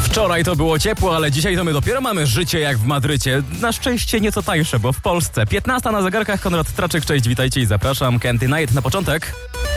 Wczoraj to było ciepło, ale dzisiaj to my dopiero mamy życie jak w Madrycie. Na szczęście nieco tańsze, bo w Polsce. 15 na zegarkach, Konrad Straczyk, cześć, witajcie i zapraszam. Candy Night na początek.